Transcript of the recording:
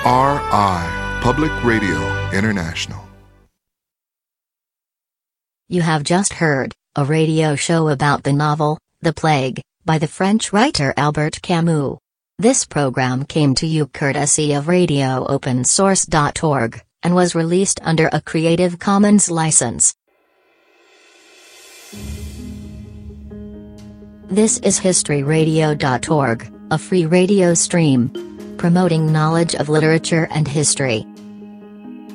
PRI, Public Radio International. You have just heard a radio show about the novel, The Plague, by the French writer Albert Camus. This program came to you courtesy of RadioOpenSource.org, and was released under a Creative Commons license. This is HistoryRadio.org, a free radio stream promoting knowledge of literature and history.